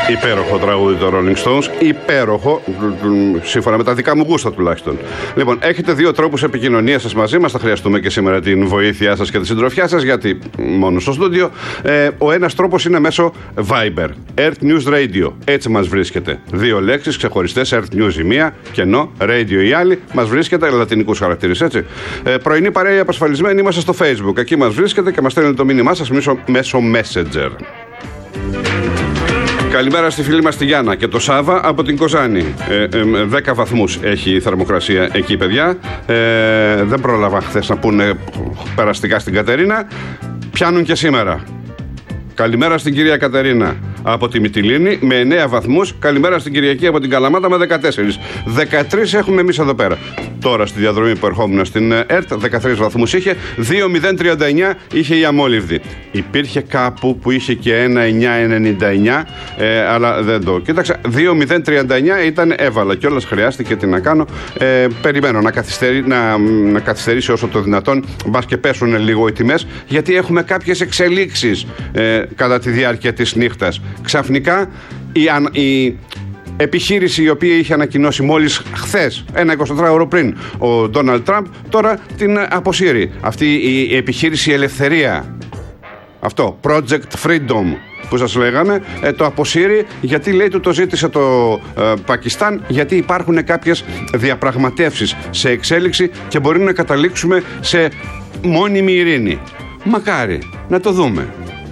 Υπέροχο τραγούδι των Rolling Stones. Υπέροχο, σύμφωνα με τα δικά μου γούστα τουλάχιστον. Λοιπόν, έχετε δύο τρόπους επικοινωνίας σας μαζί μας. Θα χρειαστούμε και σήμερα την βοήθειά σας και τη συντροφιά σας, γιατί μόνο στο στούντιο. Ο ένας τρόπος είναι μέσω Viber. Earth News Radio. Έτσι μας βρίσκεται. Δύο λέξεις ξεχωριστές. Earth News η μία, κενό, Radio η άλλη. Μας βρίσκεται, λατινικούς χαρακτήρες, έτσι. Πρωινή παρέα απασφαλισμένη. Είμαστε στο Facebook. Εκεί μας βρίσκεται και μας στέλνετε το μήνυμά σας μέσω Messenger. Καλημέρα στη φίλη μας τη Γιάννα και το Σάβα από την Κοζάνη. 10 βαθμούς έχει η θερμοκρασία εκεί, παιδιά. Δεν πρόλαβα χθες να πούνε περαστικά στην Κατερίνα. Πιάνουν και σήμερα. Καλημέρα στην κυρία Κατερίνα από τη Μυτιλήνη με 9 βαθμούς. Καλημέρα στην Κυριακή από την Καλαμάτα με 14. 13 έχουμε εμείς εδώ πέρα. Τώρα στη διαδρομή που ερχόμουν στην ΕΡΤ, 13 βαθμούς είχε. 2.039 είχε η Αμόλυβδη. Υπήρχε κάπου που είχε και ένα 9.99, αλλά δεν το κοίταξα. 2.039 ήταν, έβαλα κιόλας, χρειάστηκε τι να κάνω. Περιμένω να καθυστερήσει όσο το δυνατόν. Μπας και πέσουν λίγο οι τιμές, γιατί έχουμε κάποιες εξελίξεις κατά τη διάρκεια της νύχτας. Ξαφνικά η επιχείρηση η οποία είχε ανακοινώσει μόλις χθες, ένα 24ωρο πριν, ο Ντόναλντ Τραμπ, τώρα την αποσύρει. Αυτή η επιχείρηση Ελευθερία, αυτό, Project Freedom που σας λέγαμε, το αποσύρει, γιατί λέει του το ζήτησε το Πακιστάν, γιατί υπάρχουν κάποιες διαπραγματεύσεις σε εξέλιξη και μπορεί να καταλήξουμε σε μόνιμη ειρήνη. Μακάρι, να το δούμε.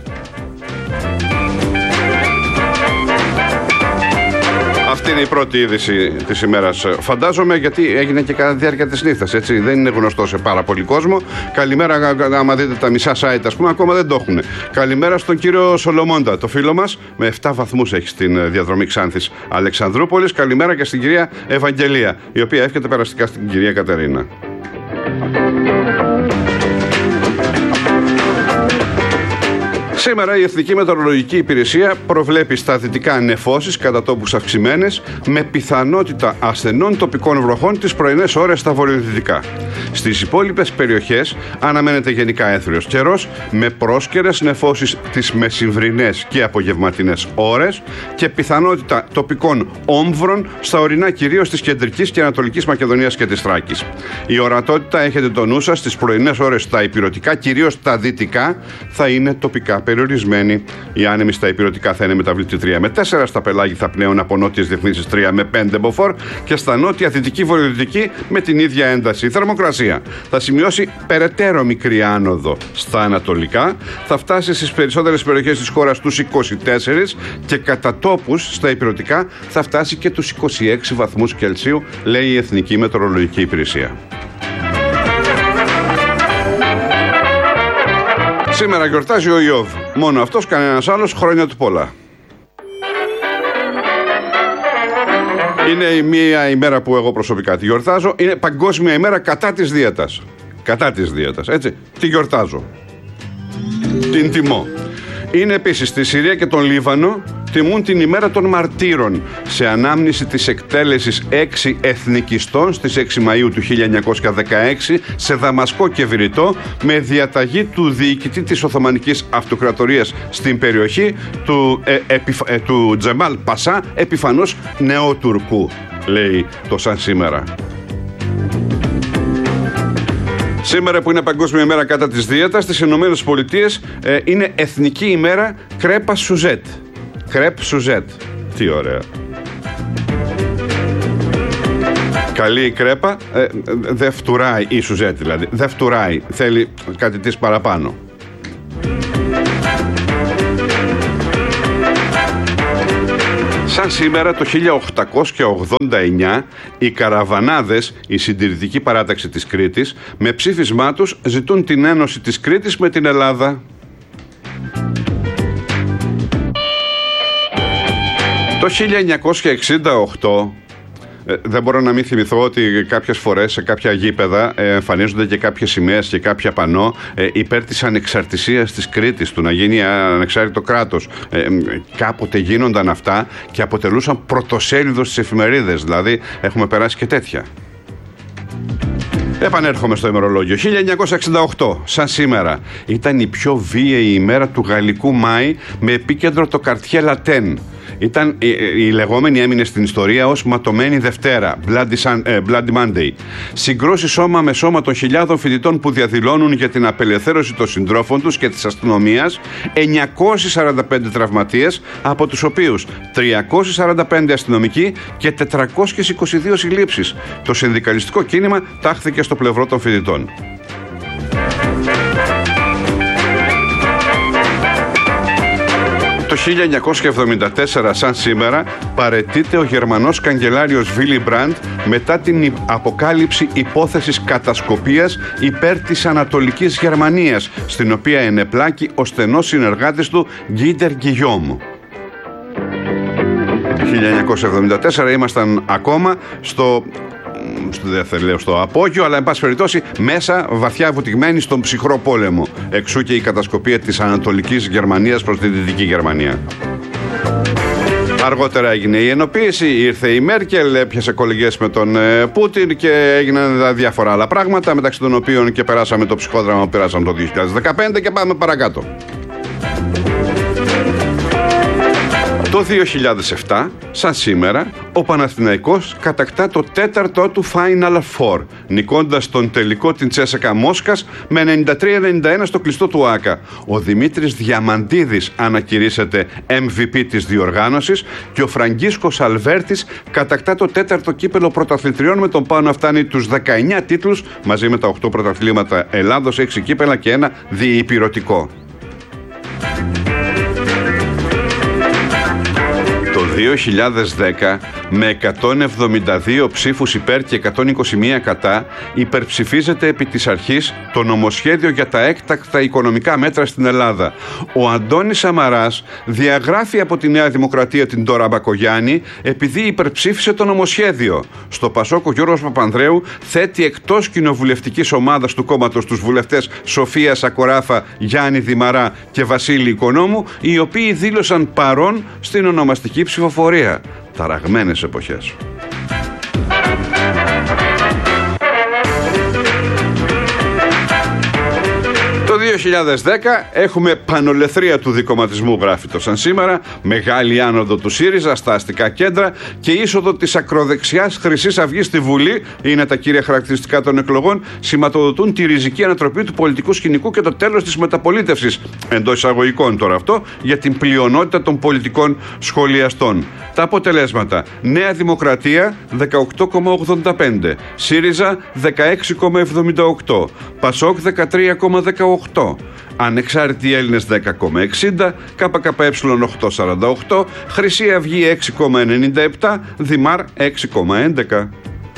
Αυτή είναι η πρώτη είδηση της ημέρας, φαντάζομαι, γιατί έγινε και κατά τη διάρκεια της νύχτας, έτσι. Δεν είναι γνωστό σε πάρα πολύ κόσμο. Καλημέρα, άμα δείτε τα μισά site, ας πούμε, ακόμα δεν το έχουν. Καλημέρα στον κύριο Σολομόντα, το φίλο μας, με 7 βαθμούς έχει στην διαδρομή Ξάνθης Αλεξανδρούπολης. Καλημέρα και στην κυρία Ευαγγελία, η οποία εύχεται περαστικά στην κυρία Κατερίνα. Σήμερα η Εθνική Μετεωρολογική Υπηρεσία προβλέπει στα δυτικά νεφώσεις κατά τόπους αυξημένες, με πιθανότητα ασθενών τοπικών βροχών τις πρωινές ώρες στα βορειοδυτικά. Στις υπόλοιπες περιοχές αναμένεται γενικά έθριος καιρός, με πρόσκαιρες νεφώσεις τις μεσημβρινές και απογευματινές ώρες και πιθανότητα τοπικών όμβρων στα ορεινά κυρίως της κεντρικής και ανατολικής Μακεδονίας και της Θράκης. Η ορατότητα, έχετε το νου σας, στις πρωινές ώρες στα ηπειρωτικά, κυρίως τα δυτικά, θα είναι τοπικά περιορισμένη. Η άνεμη στα ηπειρωτικά θα είναι μεταβλητή 3 με 4, στα πελάγη θα πνέουν από νότιες διευθύνσεις 3 με 5 μποφόρ και στα νότια δυτική βορειοδυτική με την ίδια ένταση. Η θερμοκρασία θα σημειώσει περαιτέρω μικρή άνοδο στα ανατολικά, θα φτάσει στις περισσότερες περιοχές της χώρας τους 24 και κατά τόπους στα ηπειρωτικά θα φτάσει και τους 26 βαθμούς Κελσίου, λέει η Εθνική Μετεωρολογική Υπηρεσία. Σήμερα γιορτάζει ο Ιώβ. Μόνο αυτός, κανένας άλλος. Χρόνια του πολλά. Είναι μία ημέρα που εγώ προσωπικά τη γιορτάζω. Είναι παγκόσμια ημέρα κατά της δίαιτας. Κατά της δίαιτας, έτσι. Τη γιορτάζω. Την τιμώ. Είναι επίσης στη Συρία και τον Λίβανο, τιμούν την ημέρα των μαρτύρων σε ανάμνηση της εκτέλεσης 6 εθνικιστών στις 6 Μαΐου του 1916 σε Δαμασκό και Βηρητό, με διαταγή του διοικητή της Οθωμανικής Αυτοκρατορίας στην περιοχή, του Τζεμάλ Πασά, επιφανώς νεοτουρκού, λέει το σαν σήμερα. Σήμερα που είναι Παγκόσμια ημέρα κατά της δίαιτας, στις Ηνωμένες Πολιτείες είναι Εθνική ημέρα κρέπα σουζέτ. Κρέπ σουζέτ. Τι ωραία. Καλή η κρέπα, δεν φτουράει η σουζέτ δηλαδή. Δεν φτουράει, θέλει κάτι της παραπάνω. Σαν σήμερα το 1889 οι Καραβανάδες, η συντηρητική παράταξη της Κρήτης, με ψήφισμά τους ζητούν την ένωση της Κρήτης με την Ελλάδα. Το 1968 δεν μπορώ να μην θυμηθώ ότι κάποιες φορές σε κάποια γήπεδα εμφανίζονται και κάποιες σημαίες και κάποια πανό υπέρ της ανεξαρτησίας της Κρήτης, του να γίνει ανεξάρτητο κράτος. Κάποτε γίνονταν αυτά και αποτελούσαν πρωτοσέλιδο στις εφημερίδες, δηλαδή έχουμε περάσει και τέτοια. Επανέρχομαι στο ημερολόγιο. 1968, σαν σήμερα, ήταν η πιο βίαιη ημέρα του γαλλικού Μάη, με επίκεντρο το Quartier Latin. Ήταν η λεγόμενη, έμεινε στην ιστορία ως ματωμένη Δευτέρα, Bloody Monday. Συγκρούσει σώμα με σώμα των χιλιάδων φοιτητών που διαδηλώνουν για την απελευθέρωση των συντρόφων τους και της αστυνομίας, 945 τραυματίες, από τους οποίους 345 αστυνομικοί και 422 συλλήψεις. Το συνδικαλιστικό κίνημα τάχθηκε στο πλευρό των φοιτητών. Το 1974, σαν σήμερα, παραιτείται ο Γερμανός καγκελάριος Βίλι Μπραντ μετά την αποκάλυψη υπόθεσης κατασκοπίας υπέρ της Ανατολικής Γερμανίας, στην οποία ενεπλάκη ο στενός συνεργάτης του Γκίντερ Γκιγιόμ. 1974 ήμασταν ακόμα δεν θα λέω στο απόγειο, αλλά εν πάση περιπτώσει μέσα βαθιά βουτυγμένοι στον ψυχρό πόλεμο. Εξού και η κατασκοπία της Ανατολικής Γερμανίας προς τη Δυτική Γερμανία. Αργότερα έγινε η ενοποίηση, ήρθε η Μέρκελ, έπιασε κολεγιές με τον Πούτιν και έγιναν διάφορα άλλα πράγματα, μεταξύ των οποίων και περάσαμε το ψυχόδραμα που περάσαμε το 2015 και πάμε παρακάτω. Το 2007, σαν σήμερα, ο Παναθηναϊκός κατακτά το τέταρτο του Final Four, νικώντας τον τελικό την Τσέσσεκα Μόσχας με 93-91 στο κλειστό του ΆΚΑ. Ο Δημήτρης Διαμαντίδης ανακηρύσσεται MVP της διοργάνωσης και ο Φραγκίσκος Αλβέρτης κατακτά το τέταρτο κύπελο πρωταθλητριών, με τον πάνω να φτάνει τους 19 τίτλους μαζί με τα 8 πρωταθλήματα Ελλάδος, 6 κύπελα και ένα διυπηρωτικό. Το 2010, με 172 ψήφους υπέρ και 121 κατά, υπερψηφίζεται επί της αρχής το νομοσχέδιο για τα έκτακτα οικονομικά μέτρα στην Ελλάδα. Ο Αντώνης Σαμαράς διαγράφει από τη Νέα Δημοκρατία την Ντόρα Μπακογιάννη επειδή υπερψήφισε το νομοσχέδιο. Στο Πασόκ ο Γιώργος Παπανδρέου θέτει εκτός κοινοβουλευτικής ομάδας του κόμματος τους βουλευτές Σοφία Σακοράφα, Γιάννη Δημαρά και Βασίλη Οικονόμου, οι οποίοι δήλωσαν παρόν στην ονομαστική ψηφοφορία. Ταραγμένες εποχές. Το 2010 έχουμε πανολεθρία του δικομματισμού, γράφει το σαν σήμερα, μεγάλη άνοδο του ΣΥΡΙΖΑ στα αστικά κέντρα και είσοδο της ακροδεξιάς Χρυσής Αυγής στη Βουλή, είναι τα κύρια χαρακτηριστικά των εκλογών, σηματοδοτούν τη ριζική ανατροπή του πολιτικού σκηνικού και το τέλος της μεταπολίτευσης, εντός εισαγωγικών τώρα αυτό, για την πλειονότητα των πολιτικών σχολιαστών. Τα αποτελέσματα: Νέα Δημοκρατία 18,85, ΣΥΡΙΖΑ 16,78, ΠΑΣΟΚ 13,18, Ανεξάρτητοι Έλληνες 10,60, ΚΚΕ 8,48, Χρυσή Αυγή 6,97, Δημάρ 6,11.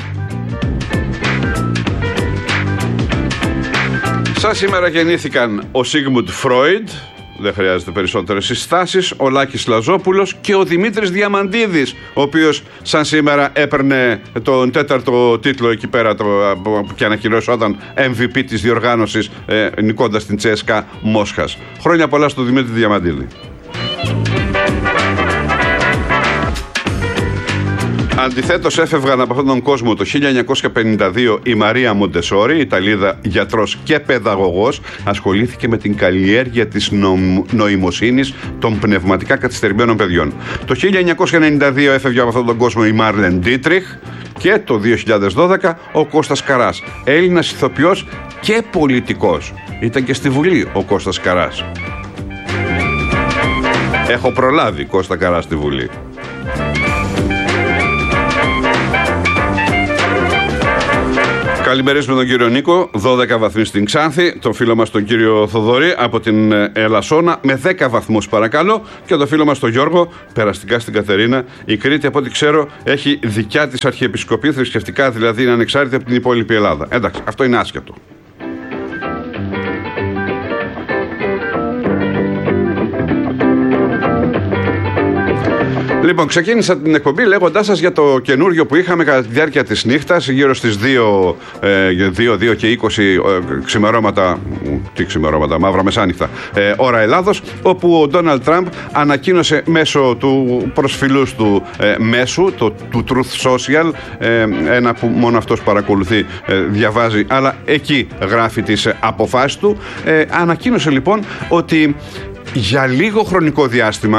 Σαν σήμερα γεννήθηκαν ο Σίγμουντ Φρόιντ, δεν χρειάζεται περισσότερες συστάσεις, ο Λάκης Λαζόπουλος και ο Δημήτρης Διαμαντίδης, ο οποίος σαν σήμερα έπαιρνε τον τέταρτο τίτλο εκεί πέρα και ανακοινώσονταν MVP της διοργάνωσης, νικώντας την CSKA Μόσχας. Χρόνια πολλά στο Δημήτρη Διαμαντίδη. Αντιθέτως έφευγαν από αυτόν τον κόσμο το 1952 η Μαρία Μοντεσόρη, Ιταλίδα γιατρός και παιδαγωγός, ασχολήθηκε με την καλλιέργεια της νοημοσύνης των πνευματικά καθυστερημένων παιδιών. Το 1992 έφευγε από αυτόν τον κόσμο η Μάρλεν Ντίτριχ και το 2012 ο Κώστας Καράς, Έλληνας ηθοποιός και πολιτικός. Ήταν και στη Βουλή ο Κώστας Καράς. Έχω προλάβει Κώστα Καρά στη Βουλή. Καλημερίζουμε τον κύριο Νίκο, 12 βαθμοί στην Ξάνθη, τον φίλο μας τον κύριο Θοδωρή από την Ελασσόνα με 10 βαθμούς παρακαλώ, και τον φίλο μας τον Γιώργο περαστικά στην Κατερίνα. Η Κρήτη, από ό,τι ξέρω, έχει δικιά της αρχιεπισκοπή, θρησκευτικά δηλαδή, είναι ανεξάρτητη από την υπόλοιπη Ελλάδα. Εντάξει, αυτό είναι άσχετο. Λοιπόν, ξεκίνησα την εκπομπή λέγοντάς σας για το καινούριο που είχαμε κατά τη διάρκεια της νύχτας, γύρω στις 2 και 20 ξημερώματα, μαύρα μεσάνυχτα, ώρα Ελλάδος, όπου ο Ντόναλντ Τραμπ ανακοίνωσε μέσω του προσφυλούς του μέσου, του Truth Social, ένα που μόνο αυτός παρακολουθεί, διαβάζει, αλλά εκεί γράφει τις αποφάσεις του, ανακοίνωσε λοιπόν ότι για λίγο χρονικό διάστημα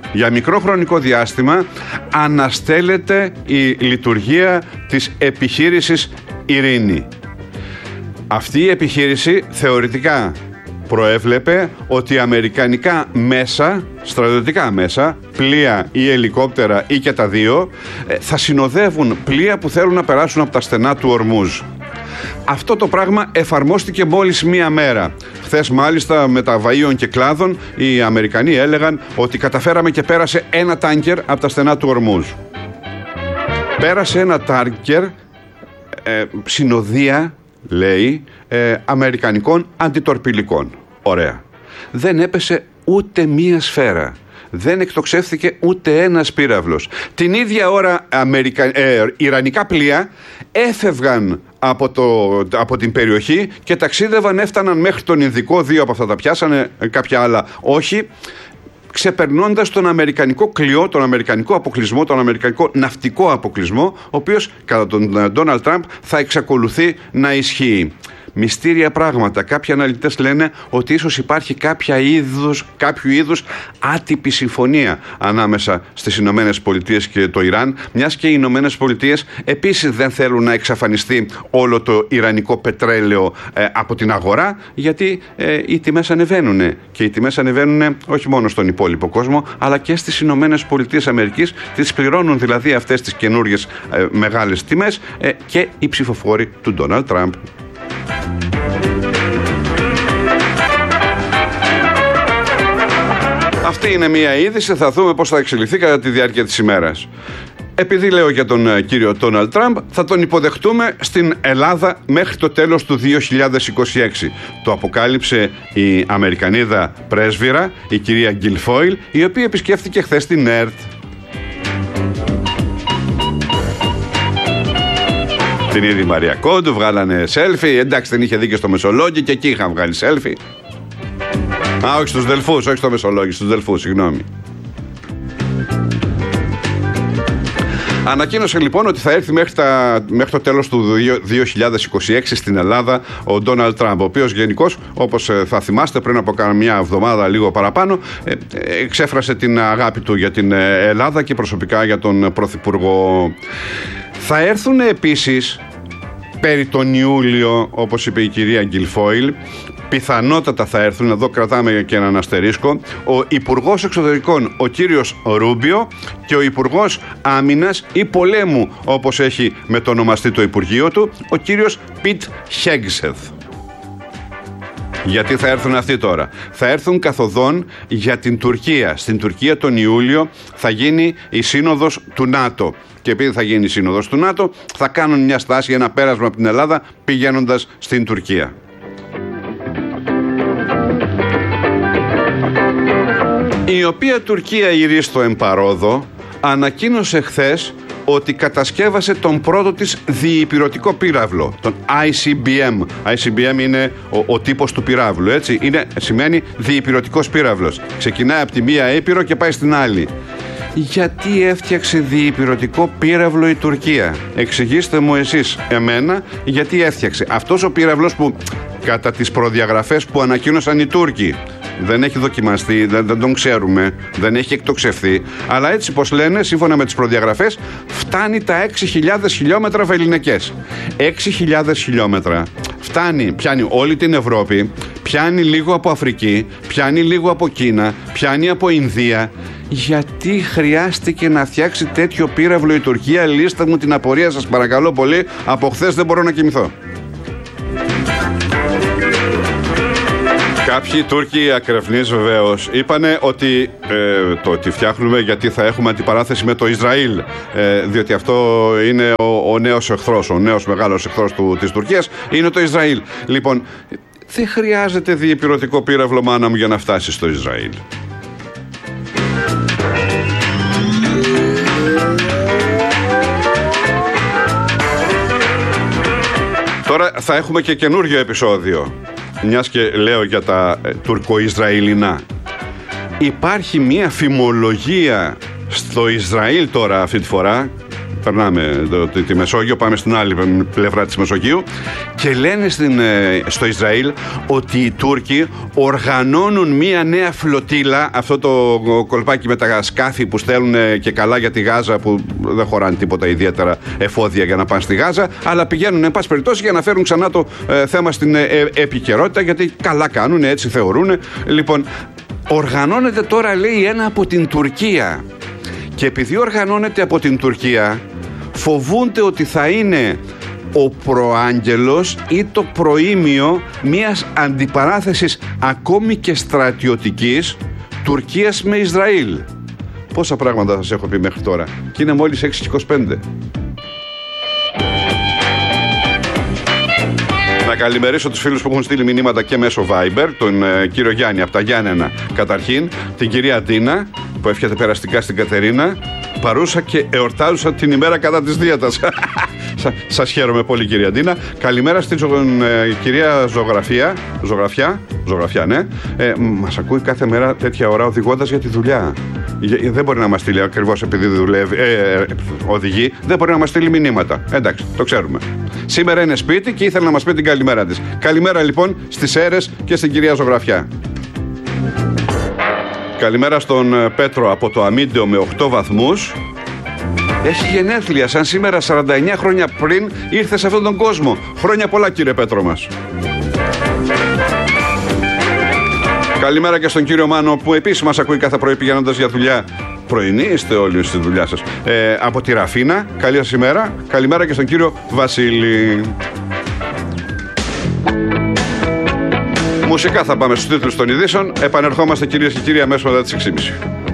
Για μικρό χρονικό διάστημα αναστέλλεται η λειτουργία της επιχείρησης Ειρήνη. Αυτή η επιχείρηση θεωρητικά προέβλεπε ότι αμερικανικά μέσα, στρατιωτικά μέσα, πλοία ή ελικόπτερα ή και τα δύο, θα συνοδεύουν πλοία που θέλουν να περάσουν από τα στενά του Ορμούζ. Αυτό το πράγμα εφαρμόστηκε μόλις μία μέρα. Χθες μάλιστα με τα βαΐων και κλάδων οι Αμερικανοί έλεγαν ότι καταφέραμε και πέρασε ένα τάνκερ από τα στενά του Ορμούζ. Πέρασε ένα τάνκερ συνοδεία, λέει, αμερικανικών αντιτορπιλικών. Ωραία. Δεν έπεσε ούτε μία σφαίρα. Δεν εκτοξεύθηκε ούτε ένας πύραυλος. Την ίδια ώρα ιρανικά πλοία έφευγαν από την περιοχή και ταξίδευαν, έφταναν μέχρι τον Ινδικό. Δύο από αυτά τα πιάσανε, κάποια άλλα όχι, ξεπερνώντας τον αμερικανικό κλειό, τον αμερικανικό αποκλεισμό, τον αμερικανικό ναυτικό αποκλεισμό, ο οποίος κατά τον Ντόναλντ Τραμπ θα εξακολουθεί να ισχύει. Μυστήρια πράγματα. Κάποιοι αναλυτές λένε ότι ίσως υπάρχει κάποιο είδους άτυπη συμφωνία ανάμεσα στις Ηνωμένες Πολιτείες και το Ιράν, μιας και οι Ηνωμένες Πολιτείες επίσης δεν θέλουν να εξαφανιστεί όλο το ιρανικό πετρέλαιο από την αγορά, γιατί οι τιμές ανεβαίνουν. Και οι τιμές ανεβαίνουν όχι μόνο στον υπόλοιπο κόσμο, αλλά και στις Ηνωμένες Πολιτείες Αμερικής. Τις πληρώνουν δηλαδή αυτές τις καινούργιες μεγάλες τιμές και οι ψηφοφόροι του Ντόναλντ Τραμπ. Αυτή είναι μια είδηση, θα δούμε πώς θα εξελιχθεί κατά τη διάρκεια της ημέρας. Επειδή λέω για τον κύριο Ντόναλντ Τραμπ, θα τον υποδεχτούμε στην Ελλάδα μέχρι το τέλος του 2026. Το αποκάλυψε η Αμερικανίδα πρέσβυρα, η κυρία Γκιλφόιλ, η οποία επισκέφθηκε χθες την ΕΡΤ. Την είδη Μαρία Κόντου, βγάλανε σέλφι. Εντάξει, δεν είχε δει και στο Μεσολόγγι και εκεί είχαν βγάλει σέλφι. Όχι στους Δελφούς, όχι στο Μεσολόγγι, στους Δελφούς, συγγνώμη. Ανακοίνωσε λοιπόν ότι θα έρθει μέχρι το τέλος του 2026 στην Ελλάδα ο Ντόναλντ Τραμπ, ο οποίος γενικώς, όπως θα θυμάστε, πριν από μια εβδομάδα λίγο παραπάνω, εξέφρασε την αγάπη του για την Ελλάδα και προσωπικά για τον Πρωθυπουργό. Θα έρθουν επίσης περί τον Ιούλιο, όπως είπε η κυρία Γκιλφόιλ, πιθανότατα θα έρθουν, εδώ κρατάμε και έναν αστερίσκο, ο Υπουργός Εξωτερικών, ο κύριος Ρούμπιο, και ο Υπουργός Άμυνας ή Πολέμου, όπως έχει μετονομαστεί το Υπουργείο του, ο κύριος Πιτ Χέγσεθ. Γιατί θα έρθουν αυτοί τώρα? Θα έρθουν καθοδόν για την Τουρκία. Στην Τουρκία τον Ιούλιο θα γίνει η σύνοδος του ΝΑΤΟ. Και επειδή θα γίνει η σύνοδος του ΝΑΤΟ, θα κάνουν μια στάση, ένα πέρασμα από την Ελλάδα πηγαίνοντας στην Τουρκία. Η οποία Τουρκία, ηρίστο εμπαρόδο, ανακοίνωσε χθες ότι κατασκεύασε τον πρώτο της διυπηρωτικό πύραυλο, τον ICBM. ICBM είναι ο τύπος του πυράβλου, έτσι. Σημαίνει διυπηρωτικός πύραυλος. Ξεκινάει από τη μία ήπειρο και πάει στην άλλη. Γιατί έφτιαξε διυπηρωτικό πύραυλο η Τουρκία? Εξηγήστε μου εσείς εμένα γιατί έφτιαξε. Αυτός ο πύραυλος που κατά τις προδιαγραφές που ανακοίνωσαν οι Τούρκοι δεν έχει δοκιμαστεί, δεν τον ξέρουμε, δεν έχει εκτοξευθεί, αλλά έτσι πως λένε, σύμφωνα με τις προδιαγραφές, φτάνει τα 6.000 χιλιόμετρα βεληνικές. 6.000 χιλιόμετρα. Πιάνει όλη την Ευρώπη, πιάνει λίγο από Αφρική, πιάνει λίγο από Κίνα, πιάνει από Ινδία. Γιατί χρειάστηκε να φτιάξει τέτοιο πύραυλο η Τουρκία? Λύστε μου την απορία σας παρακαλώ πολύ. Από χθες δεν μπορώ να κοιμηθώ. Κάποιοι Τούρκοι ακρεφνείς βεβαίως είπανε ότι το ότι φτιάχνουμε γιατί θα έχουμε αντιπαράθεση με το Ισραήλ, διότι αυτό είναι ο νέος εχθρός, ο νέος μεγάλος εχθρός της Τουρκίας είναι το Ισραήλ. Λοιπόν, δεν χρειάζεται διεπηρωτικό πύραυλο, μάνα μου, για να φτάσει στο Ισραήλ. Τώρα θα έχουμε και καινούργιο επεισόδιο, μιας και λέω για τα τουρκο-ισραηλινά. Υπάρχει μια φημολογία στο Ισραήλ τώρα αυτή τη φορά, περνάμε τη Μεσόγειο, πάμε στην άλλη πλευρά της Μεσογείου και λένε στο Ισραήλ ότι οι Τούρκοι οργανώνουν μία νέα φλωτίλα, αυτό το κολπάκι με τα σκάφη που στέλνουν και καλά για τη Γάζα, που δεν χωράνε τίποτα ιδιαίτερα εφόδια για να πάνε στη Γάζα, αλλά πηγαίνουν εν πάση περιπτώσει για να φέρουν ξανά το θέμα στην επικαιρότητα, γιατί καλά κάνουν, έτσι θεωρούν. Λοιπόν, οργανώνεται τώρα, λέει, ένα από την Τουρκία, και επειδή οργανώνεται από την Τουρκία φοβούνται ότι θα είναι ο προάγγελος ή το προήμιο μιας αντιπαράθεσης ακόμη και στρατιωτικής Τουρκίας με Ισραήλ. Πόσα πράγματα σας έχω πει μέχρι τώρα και είναι μόλις 6:25. Να καλημερίσω τους φίλους που έχουν στείλει μηνύματα και μέσω Viber, τον κύριο Γιάννη από τα Γιάννενα καταρχήν, την κυρία Ντίνα που εύχεται περαστικά στην Κατερίνα, παρούσα και εορτάζουσα την ημέρα κατά της δίαιτας. Σας χαίρομαι πολύ, κυρία Ντίνα. Καλημέρα στην κυρία Ζωγραφιά, ναι. Μας ακούει κάθε μέρα τέτοια ώρα οδηγώντας για τη δουλειά. Δεν μπορεί να μας στείλει, ακριβώς επειδή οδηγεί, δεν μπορεί να μας στείλει μηνύματα. Εντάξει, το ξέρουμε. Σήμερα είναι σπίτι και ήθελε να μας πει την καλημέρα της. Καλημέρα λοιπόν στις Σέρρες και στην κυρία Ζωγραφιά. Καλημέρα στον Πέτρο από το Αμίντεο με 8 βαθμούς. Έχει γενέθλια, σαν σήμερα 49 χρόνια πριν ήρθε σε αυτόν τον κόσμο. Χρόνια πολλά, κύριε Πέτρο μας. Καλημέρα και στον κύριο Μάνο που επίσης μας ακούει κάθε πρωί πηγαίνοντας για δουλειά. Πρωινοί είστε όλοι στη δουλειά σας. Από τη Ραφίνα, καλή σας ημέρα. Καλημέρα και στον κύριο Βασίλη. Μουσικά θα πάμε στους τίτλους των ειδήσεων. Επανερχόμαστε, κυρίες και κύριοι, αμέσως μετά τις 6:30.